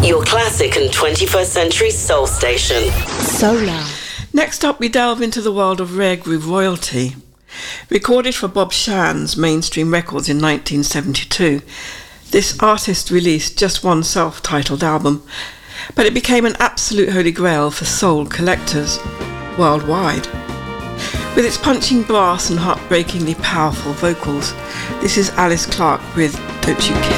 Your classic and 21st century soul station. Solar. Next up, we delve into the world of rare groove royalty. Recorded for Bob Shan's Mainstream Records in 1972, this artist released just one self-titled album, but it became an absolute holy grail for soul collectors worldwide. With its punching brass and heartbreakingly powerful vocals, this is Alice Clark with Don't You Care.